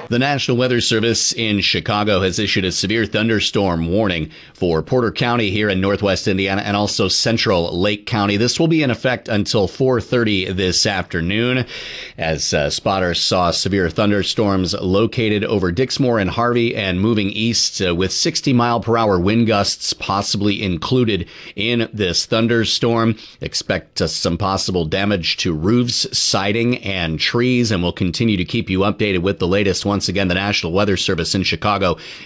The National Weather Service in Chicago has issued a severe thunderstorm warning for Porter County here in northwest Indiana and also central Lake County. This will be in effect until 4:30 this afternoon as spotters saw severe thunderstorms located over Dixmoor and Harvey and moving east with 60-mile-per-hour wind gusts possibly included in this thunderstorm. Expect some possible damage to roofs, siding, and trees, and we'll continue to keep you updated with the latest. Once again, the National Weather Service in Chicago